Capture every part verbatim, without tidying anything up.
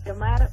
armar.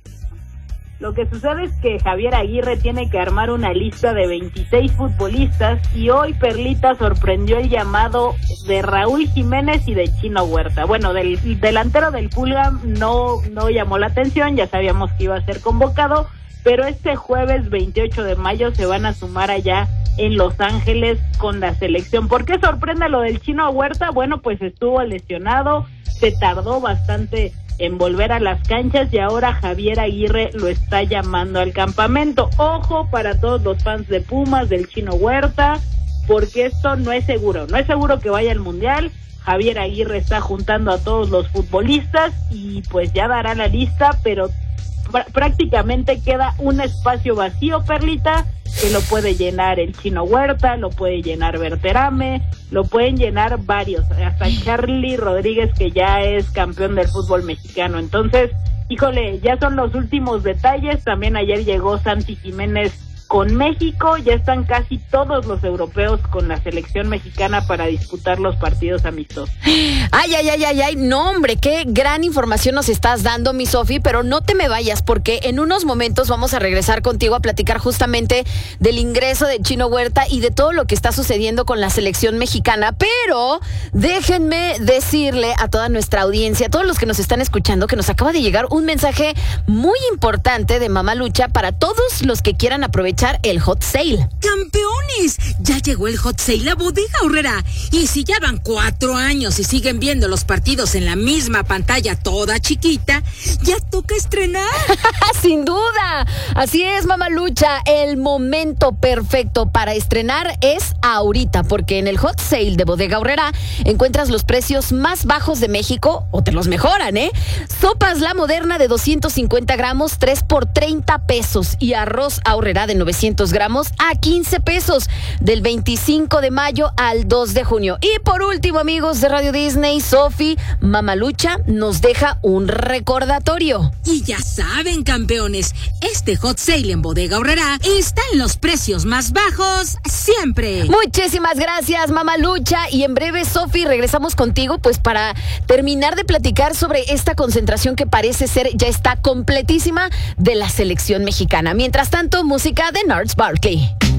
Lo que sucede es que Javier Aguirre tiene que armar una lista de veintiséis futbolistas y hoy Perlita sorprendió el llamado de Raúl Jiménez y de Chino Huerta. Bueno, del delantero del Fulham no, no llamó la atención, ya sabíamos que iba a ser convocado, pero este jueves veintiocho de mayo se van a sumar allá en Los Ángeles con la selección. ¿Por qué sorprende lo del Chino Huerta? Bueno, pues estuvo lesionado, se tardó bastante en volver a las canchas y ahora Javier Aguirre lo está llamando al campamento. Ojo para todos los fans de Pumas, del Chino Huerta, porque esto no es seguro, no es seguro que vaya al Mundial. Javier Aguirre está juntando a todos los futbolistas y pues ya dará la lista, pero pr- prácticamente queda un espacio vacío, Perlita, que lo puede llenar el Chino Huerta, lo puede llenar Berterame, lo pueden llenar varios, hasta Charly Rodríguez, que ya es campeón del fútbol mexicano. Entonces, híjole, ya son los últimos detalles. También ayer llegó Santi Jiménez con México, ya están casi todos los europeos con la selección mexicana para disputar los partidos amistosos. Ay, ay, ay, ay, ay, no hombre, qué gran información nos estás dando, mi Sofi, pero no te me vayas porque en unos momentos vamos a regresar contigo a platicar justamente del ingreso de Chino Huerta y de todo lo que está sucediendo con la selección mexicana, pero déjenme decirle a toda nuestra audiencia, a todos los que nos están escuchando, que nos acaba de llegar un mensaje muy importante de Mamalucha para todos los que quieran aprovechar el hot sale. ¡Campeones! Ya llegó el hot sale a Bodega Aurrera. Y si ya van cuatro años y siguen viendo los partidos en la misma pantalla toda chiquita, ya toca estrenar. Sin duda. Así es, Mamalucha. El momento perfecto para estrenar es ahorita, porque en el hot sale de Bodega Aurrera encuentras los precios más bajos de México, o te los mejoran, ¿eh? Sopas La Moderna de doscientos cincuenta gramos, tres por treinta pesos. Y arroz Aurrera de novecientos gramos a quince pesos del veinticinco de mayo al dos de junio. Y por último, amigos de Radio Disney, Sofi, Mamalucha nos deja un recordatorio. Y ya saben, campeones, este hot sale en Bodega Aurrera está en los precios más bajos siempre. Muchísimas gracias, Mamalucha. Y en breve, Sofi, regresamos contigo pues para terminar de platicar sobre esta concentración que parece ser ya está completísima de la selección mexicana. Mientras tanto, música de Gnarls Barkley.